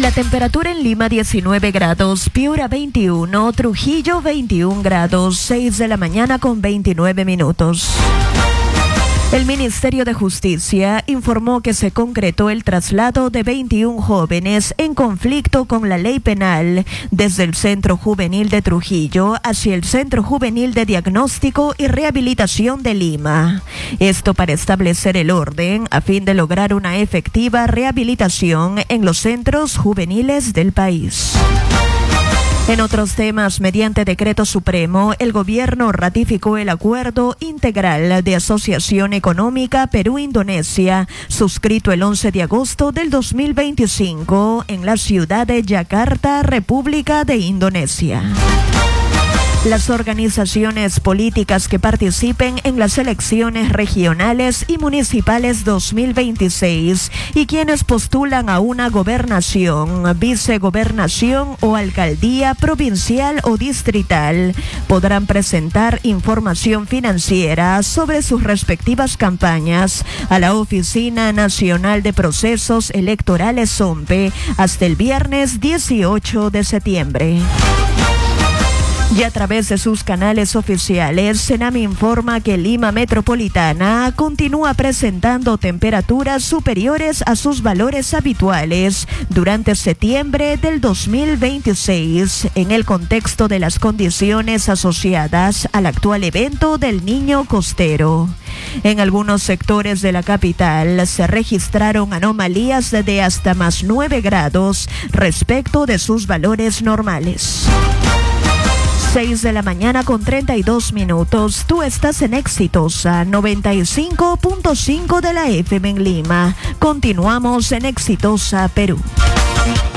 La temperatura en Lima 19 grados, Piura 21, Trujillo 21 grados, 6 de la mañana con 29 minutos. El Ministerio de Justicia informó que se concretó el traslado de 21 jóvenes en conflicto con la ley penal desde el Centro Juvenil de Trujillo hacia el Centro Juvenil de Diagnóstico y Rehabilitación de Lima. Esto para establecer el orden a fin de lograr una efectiva rehabilitación en los centros juveniles del país. En otros temas, mediante decreto supremo, el gobierno ratificó el acuerdo integral de asociación económica Perú-Indonesia, suscrito el 11 de agosto del 2025 en la ciudad de Yakarta, República de Indonesia. Las organizaciones políticas que participen en las elecciones regionales y municipales 2026 y quienes postulan a una gobernación, vicegobernación o alcaldía provincial o distrital podrán presentar información financiera sobre sus respectivas campañas a la Oficina Nacional de Procesos Electorales OMPE hasta el viernes 18 de septiembre. Y a través de sus canales oficiales, Senami informa que Lima Metropolitana continúa presentando temperaturas superiores a sus valores habituales durante septiembre del 2026, en el contexto de las condiciones asociadas al actual evento del Niño Costero. En algunos sectores de la capital se registraron anomalías de hasta más 9 grados respecto de sus valores normales. 6 de la mañana con 32 minutos. Tú estás en Exitosa 95.5 de la FM en Lima. Continuamos en Exitosa, Perú.